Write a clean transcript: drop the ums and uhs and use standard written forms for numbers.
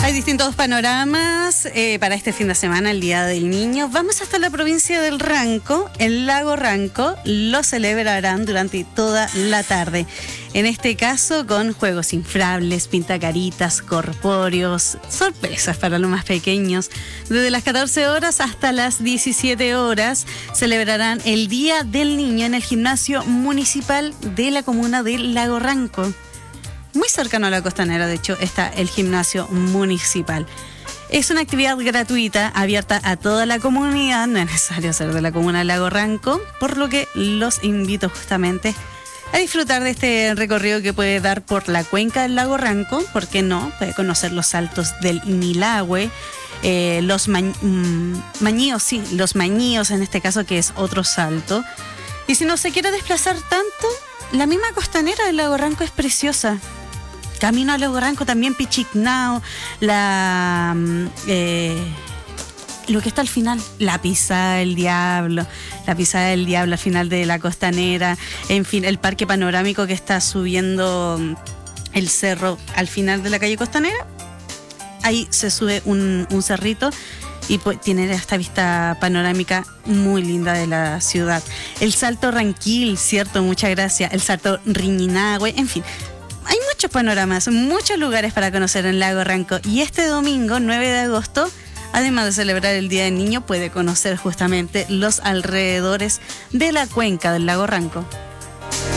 Hay distintos panoramas para este fin de semana, el Día del Niño. Vamos hasta la provincia del Ranco, el lago Ranco. Lo celebrarán durante toda la tarde. En este caso con juegos inflables, pintacaritas, corpóreos, sorpresas para los más pequeños. Desde las 14 horas hasta las 17 horas celebrarán el Día del Niño en el gimnasio municipal de la comuna del Lago Ranco. Muy cercano a la costanera, de hecho, está el gimnasio municipal. Es una actividad gratuita, abierta a toda la comunidad, no es necesario ser de la comuna del Lago Ranco, por lo que los invito justamente a disfrutar de este recorrido que puede dar por la cuenca del Lago Ranco. ¿Por qué no? Puede conocer los saltos del Inilahue, los mañíos, sí, los mañíos en este caso, que es otro salto. Y si no se quiere desplazar tanto, la misma costanera del Lago Ranco es preciosa. Camino al Lago Ranco también Pichicnao, lo que está al final, la pisada del diablo al final de la costanera, en fin, el parque panorámico que está subiendo el cerro al final de la calle costanera. Ahí se sube un cerrito y pues tiene esta vista panorámica muy linda de la ciudad. El Salto Ranquil, cierto, muchas gracias. El Salto Riñinahue, en fin. Hay muchos panoramas, muchos lugares para conocer en Lago Ranco. Y este domingo, 9 de agosto, además de celebrar el Día del Niño, puede conocer justamente los alrededores de la cuenca del Lago Ranco.